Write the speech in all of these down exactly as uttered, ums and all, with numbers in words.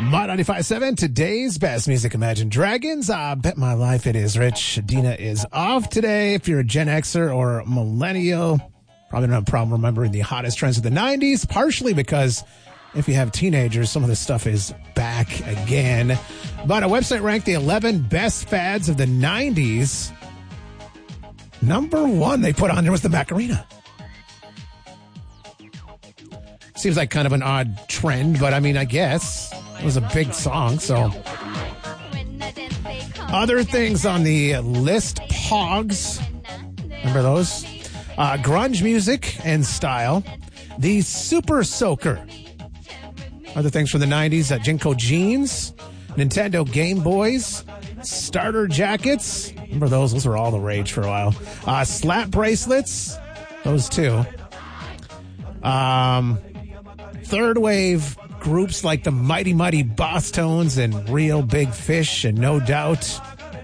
My ninety-five point seven, today's best music, Imagine Dragons. I bet my life it is rich. Dina is off today. If you're a Gen Xer or millennial, probably don't have a problem remembering the hottest trends of the nineties, partially because if you have teenagers, some of this stuff is back again. But a website ranked the eleven best fads of the nineties. Number one they put on there was the Macarena. Seems like kind of an odd trend, but I mean, I guess it was a big song, so. Other things on the list, Pogs. Remember those? Uh, grunge music and style. The Super Soaker. Other things from the nineties, uh, Jinko jeans, Nintendo Game Boys, starter jackets. Remember those? Those were all the rage for a while. Uh, slap bracelets. Those too. Um... Third wave groups like the Mighty Mighty Boss Tones and Real Big Fish and No Doubt.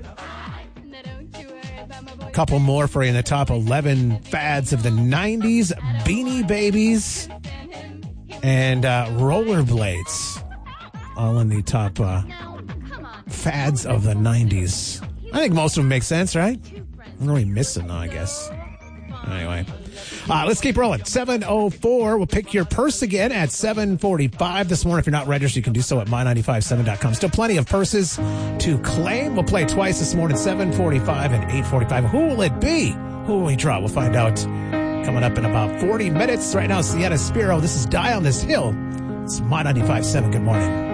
A couple more for you in the top eleven fads of the nineties. Beanie Babies and uh, Rollerblades. All in the top uh, fads of the nineties. I think most of them make sense, right? I'm really missing though, I guess. Anyway. Uh, let's keep rolling. seven oh four. We'll pick your purse again at seven forty-five this morning. If you're not registered, you can do so at my nine five seven dot com. Still plenty of purses to claim. We'll play twice this morning, seven forty-five and eight forty-five. Who will it be? Who will we draw? We'll find out coming up in about forty minutes. Right now, Sienna Spiro. This is Die on This Hill. It's my ninety-five point seven. Good morning.